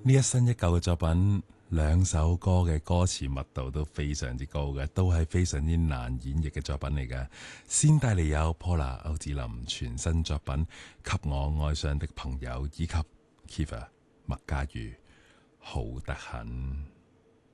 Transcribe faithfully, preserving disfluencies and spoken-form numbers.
呢一新一舊嘅作品，兩首歌嘅歌詞密度都非常之高嘅，都係非常之難演繹嘅作品嚟嘅。先帶嚟有 Paula 歐子林全新作品《給我愛上的朋友》，以及 Kiva 麥家瑜好得很。